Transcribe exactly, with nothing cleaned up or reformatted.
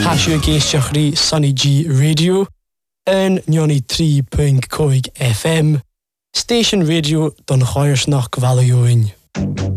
Tasio Geishiachri Sunny G Radio and ninety-three point five F M Station Radio Don Choirsnach Valioin.